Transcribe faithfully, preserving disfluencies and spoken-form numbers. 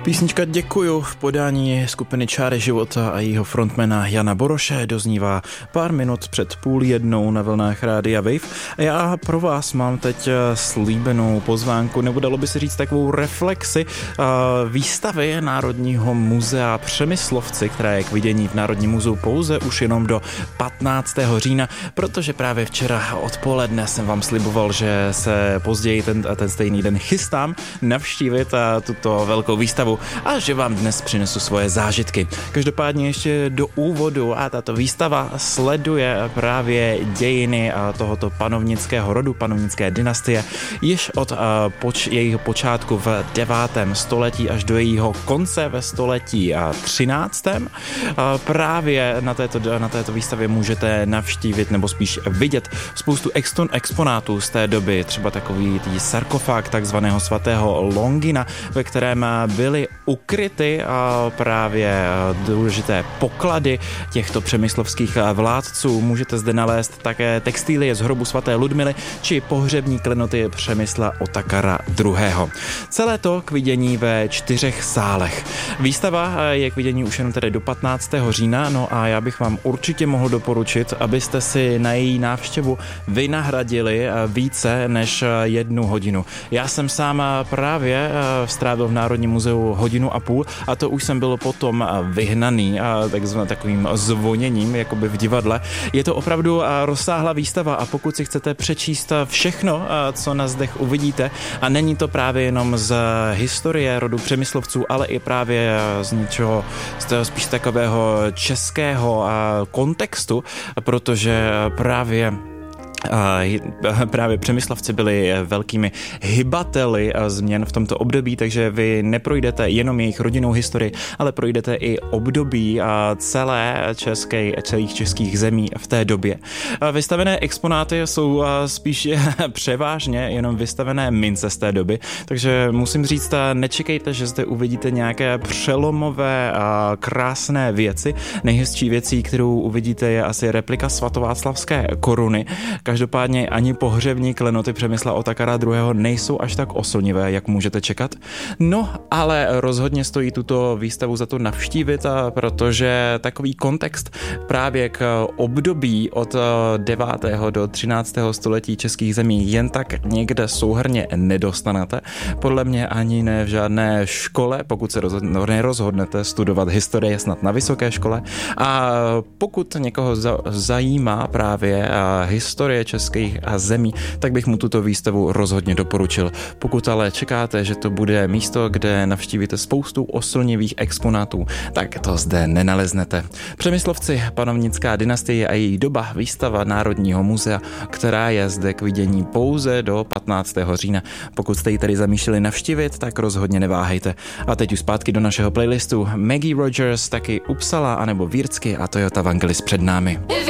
Písnička Děkuju v podání skupiny Čáry života a jejího frontmana Jana Boroše doznívá pár minut před půl jednou na vlnách Rádia Wave. A já pro vás mám teď slíbenou pozvánku, nebo dalo by se říct takovou reflexi výstavy Národního muzea Přemyslovci, která je k vidění v Národním muzeu pouze už jenom do patnáctého října, protože právě včera odpoledne jsem vám sliboval, že se později ten, ten stejný den chystám navštívit tuto velkou výstavu a že vám dnes přinesu svoje zážitky. Každopádně ještě do úvodu a tato výstava sleduje právě dějiny tohoto panovnického rodu, panovnické dynastie, již od poč, jejího počátku v devátém století až do jejího konce ve století třináctém. Právě na této, na této výstavě můžete navštívit nebo spíš vidět spoustu exton, exponátů z té doby, třeba takový tý sarkofág takzvaného svatého Longina, ve kterém byly ukryty právě důležité poklady těchto přemyslovských vládců. Můžete zde nalézt také textilie z hrobu svaté Ludmily či pohřební klenoty Přemysla Otakara druhého. Celé to k vidění ve čtyřech sálech. Výstava je k vidění už jenom tedy do patnáctého října, no a já bych vám určitě mohl doporučit, abyste si na její návštěvu vynahradili více než jednu hodinu. Já jsem sám právě strávil v Národním muzeu hodinu a půl a to už jsem byl potom vyhnaný takzvaným takovým zvoněním, jakoby v divadle. Je to opravdu rozsáhlá výstava a pokud si chcete přečíst všechno, co na zdech uvidíte, a není to právě jenom z historie rodu Přemyslovců, ale i právě z něčeho, z toho spíš takového českého kontextu, protože právě A právě Přemyslovci byli velkými hybateli změn v tomto období, takže vy neprojdete jenom jejich rodinnou historii, ale projdete i období celé české, celých českých zemí v té době. Vystavené exponáty jsou spíš převážně jenom vystavené mince z té doby, takže musím říct, nečekejte, že zde uvidíte nějaké přelomové a krásné věci. Nejhezčí věcí, kterou uvidíte, je asi replika svatováclavské koruny. Každopádně ani pohřební klenoty Přemysla Otakara druhého nejsou až tak oslnivé, jak můžete čekat. No, ale rozhodně stojí tuto výstavu za to navštívit, protože takový kontext právě k období od devátého do třináctého století českých zemí jen tak někde souhrnně nedostanete. Podle mě ani ne v žádné škole, pokud se nerozhodnete studovat historii snad na vysoké škole. A pokud někoho zajímá právě historie českých zemí, tak bych mu tuto výstavu rozhodně doporučil. Pokud ale čekáte, že to bude místo, kde navštívíte spoustu oslnivých exponátů, tak to zde nenaleznete. Přemyslovci, panovnická dynastie a její doba, výstava Národního muzea, která je zde k vidění pouze do patnáctého října. Pokud jste ji tady zamýšleli navštívit, tak rozhodně neváhejte. A teď už zpátky do našeho playlistu. Maggie Rogers, taky Uppsala anebo Vírtsky a Toyota Vangelis před námi.